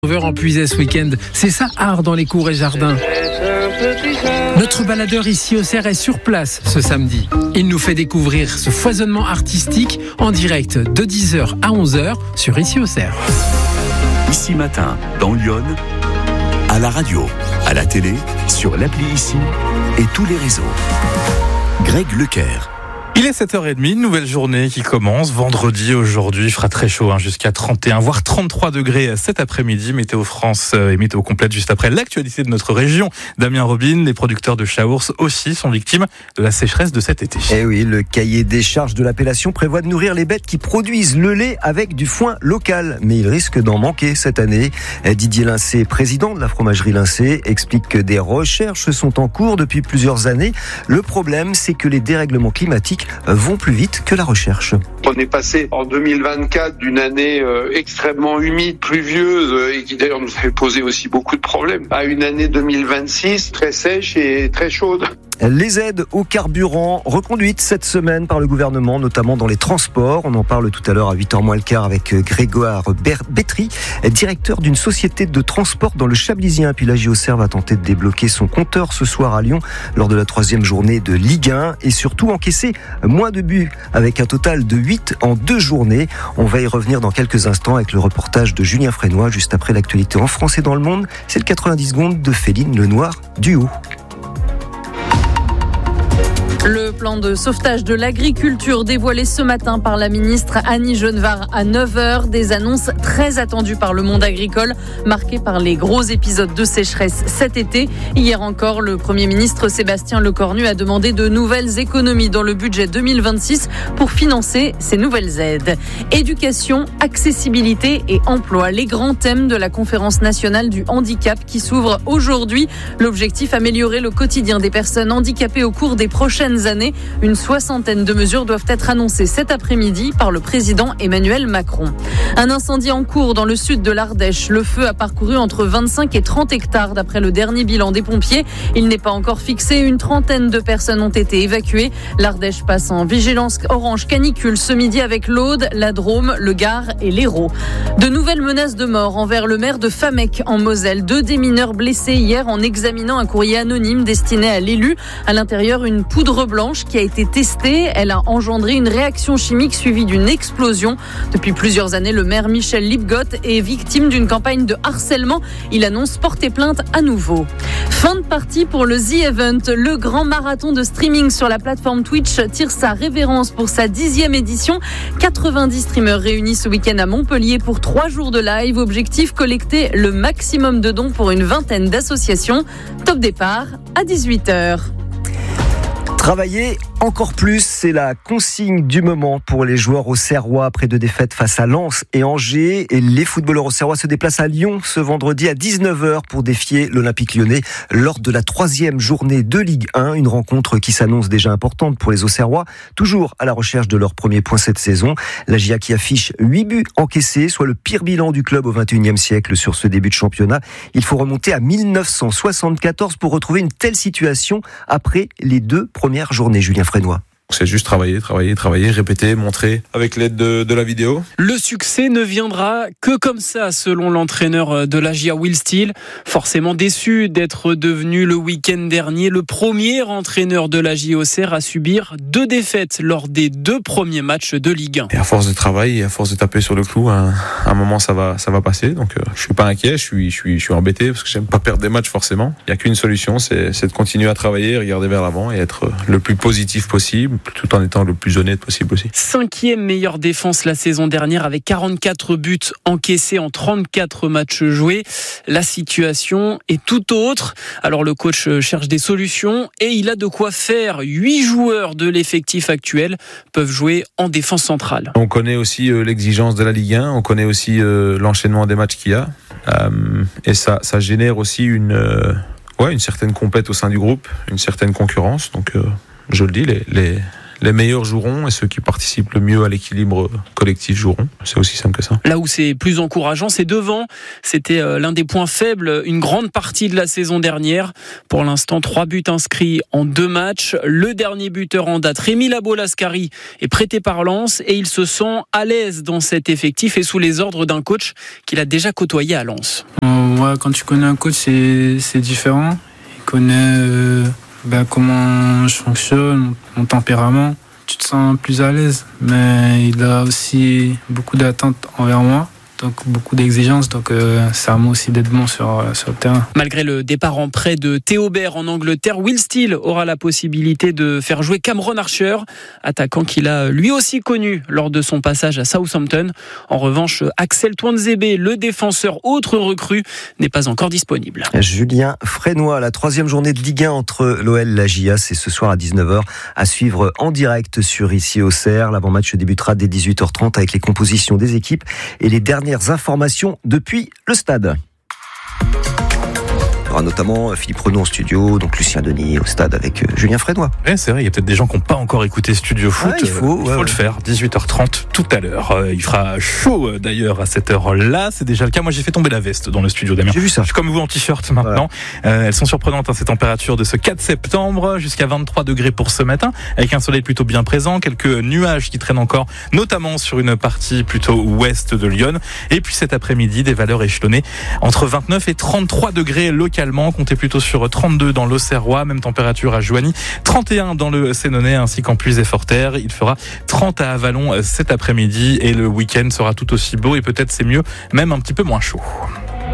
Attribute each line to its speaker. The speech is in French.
Speaker 1: En Puisay ce week-end, c'est ça art dans les cours et jardins. Notre baladeur ici au Cerf est sur place ce samedi. Il nous fait découvrir ce foisonnement artistique en direct de 10h à 11h sur Ici au Cerf.
Speaker 2: Ici matin, dans Lyon, à la radio, à la télé, sur l'appli Ici et tous les réseaux. Greg Leclerc.
Speaker 3: Il est 7h30, nouvelle journée qui commence. Vendredi aujourd'hui, il fera très chaud, jusqu'à 31, voire 33 degrés cet après-midi. Météo France et météo complète juste après l'actualité de notre région. Damien Robin, les producteurs de Chaours aussi sont victimes de la sécheresse de cet été.
Speaker 4: Eh oui, le cahier des charges de l'appellation prévoit de nourrir les bêtes qui produisent le lait avec du foin local. Mais il risque d'en manquer cette année. Didier Lincé, président de la fromagerie Lincé, explique que des recherches sont en cours depuis plusieurs années. Le problème, c'est que les dérèglements climatiques vont plus vite que la recherche.
Speaker 5: On est passé en 2024 d'une année extrêmement humide, pluvieuse et qui d'ailleurs nous avait posé aussi beaucoup de problèmes, à une année 2026 très sèche et très chaude.
Speaker 4: Les aides au carburant reconduites cette semaine par le gouvernement, notamment dans les transports. On en parle tout à l'heure à 8h moins le quart avec Grégoire Bétry, directeur d'une société de transport dans le Chablisien. Puis la JOCR va tenter de débloquer son compteur ce soir à Lyon lors de la 3e journée de Ligue 1 et surtout encaisser moins de buts avec un total de 8 en 2 journées. On va y revenir dans quelques instants avec le reportage de Julien Frénois juste après l'actualité en France et dans le monde. C'est le 90 secondes de Féline Lenoir du Haut.
Speaker 6: Le plan de sauvetage de l'agriculture dévoilé ce matin par la ministre Annie Genevard à 9h. Des annonces très attendues par le monde agricole, marquées par les gros épisodes de sécheresse cet été. Hier encore, le Premier ministre Sébastien Lecornu a demandé de nouvelles économies dans le budget 2026 pour financer ces nouvelles aides. Éducation, accessibilité et emploi, les grands thèmes de la conférence nationale du handicap qui s'ouvre aujourd'hui. L'objectif, améliorer le quotidien des personnes handicapées au cours des prochaines années. Une 60aine de mesures doivent être annoncées cet après-midi par le président Emmanuel Macron. Un incendie en cours dans le sud de l'Ardèche. Le feu a parcouru entre 25 et 30 hectares d'après le dernier bilan des pompiers. Il n'est pas encore fixé. Une trentaine de personnes ont été évacuées. L'Ardèche passe en vigilance orange canicule ce midi avec l'Aude, la Drôme, le Gard et l'Hérault. De nouvelles menaces de mort envers le maire de Famec en Moselle. 2 des mineurs blessés hier en examinant un courrier anonyme destiné à l'élu. À l'intérieur, une poudre blanche qui a été testée. Elle a engendré une réaction chimique suivie d'une explosion. Depuis plusieurs années, le maire Michel Lipgott est victime d'une campagne de harcèlement. Il annonce porter plainte à nouveau. Fin de partie pour le The Event. Le grand marathon de streaming sur la plateforme Twitch tire sa révérence pour sa 10e édition. 90 streamers réunis ce week-end à Montpellier pour 3 jours de live. Objectif, collecter le maximum de dons pour une vingtaine d'associations. Top départ à 18h.
Speaker 4: Travailler encore plus, c'est la consigne du moment pour les joueurs auxerrois après 2 défaites face à Lens et Angers. Et les footballeurs auxerrois se déplacent à Lyon ce vendredi à 19h pour défier l'Olympique lyonnais lors de la 3e journée de Ligue 1. Une rencontre qui s'annonce déjà importante pour les auxerrois, toujours à la recherche de leur premier point cette saison. La GIA qui affiche 8 buts encaissés, soit le pire bilan du club au XXIe siècle sur ce début de championnat. Il faut remonter à 1974 pour retrouver une telle situation après les 2 premières journées. Julien Frénois.
Speaker 7: C'est juste travailler, répéter, montrer avec l'aide de la vidéo.
Speaker 1: Le succès ne viendra que comme ça, selon l'entraîneur de la GIA, Will Steele. Forcément déçu d'être devenu le week-end dernier le premier entraîneur de la JOCR à subir 2 défaites lors des 2 premiers matchs de Ligue 1.
Speaker 7: Et à force de travail et à force de taper sur le clou, à un moment ça va passer. Donc je suis pas inquiet, je suis embêté parce que j'aime pas perdre des matchs forcément. Il y a qu'une solution, c'est de continuer à travailler, regarder vers l'avant et être le plus positif possible, tout en étant le plus honnête possible aussi.
Speaker 1: 5e meilleure défense la saison dernière avec 44 buts encaissés en 34 matchs joués. La situation est tout autre. Alors le coach cherche des solutions et il a de quoi faire. 8 joueurs de l'effectif actuel peuvent jouer en défense centrale.
Speaker 7: On connaît aussi l'exigence de la Ligue 1, on connaît aussi l'enchaînement des matchs qu'il y a et ça génère aussi une certaine compète au sein du groupe, une certaine concurrence. Donc je le dis, les meilleurs joueront et ceux qui participent le mieux à l'équilibre collectif joueront. C'est aussi simple que ça.
Speaker 1: Là où c'est plus encourageant, c'est devant. C'était l'un des points faibles une grande partie de la saison dernière. Pour l'instant, 3 buts inscrits en 2 matchs. Le dernier buteur en date, Rémi Labo-Lascari, est prêté par Lens et il se sent à l'aise dans cet effectif et sous les ordres d'un coach qu'il a déjà côtoyé à Lens.
Speaker 8: Ouais, quand tu connais un coach, c'est différent. Il connaît comment je fonctionne, mon tempérament. Tu te sens plus à l'aise, mais il a aussi beaucoup d'attentes envers moi. Donc beaucoup d'exigences, donc c'est à moi aussi d'être bon sur le terrain.
Speaker 1: Malgré le départ en prêt de Theo Bair en Angleterre, Will Steele aura la possibilité de faire jouer Cameron Archer, attaquant qu'il a lui aussi connu lors de son passage à Southampton. En revanche, Axel Tuanzebe, le défenseur autre recrue, n'est pas encore disponible.
Speaker 4: Julien Frénois, la 3e journée de Ligue 1 entre l'OL et la GIA, c'est ce soir à 19h à suivre en direct sur Ici Auxerre. L'avant-match débutera dès 18h30 avec les compositions des équipes et les dernières informations depuis le stade. Il y aura notamment Philippe Renaud en studio, donc Lucien Denis au stade avec Julien Frénois.
Speaker 3: Ouais, c'est vrai, il y a peut-être des gens qui n'ont pas encore écouté Studio Foot.
Speaker 4: Il faut le faire,
Speaker 3: 18h30 tout à l'heure. Il fera chaud d'ailleurs à cette heure-là, c'est déjà le cas. Moi j'ai fait tomber la veste dans le studio, Damien.
Speaker 4: J'ai vu ça.
Speaker 3: Je suis comme vous en t-shirt maintenant. Elles sont surprenantes, ces températures de ce 4 septembre, jusqu'à 23 degrés pour ce matin, avec un soleil plutôt bien présent, quelques nuages qui traînent encore, notamment sur une partie plutôt ouest de Lyon. Et puis cet après-midi, des valeurs échelonnées entre 29 et 33 degrés localement. Comptez plutôt sur 32 dans l'Auxerrois, même température à Joigny, 31 dans le Sénonais ainsi qu'en Plus-et-Forterre. Il fera 30 à Avallon cet après-midi et le week-end sera tout aussi beau et peut-être c'est mieux, même un petit peu moins chaud.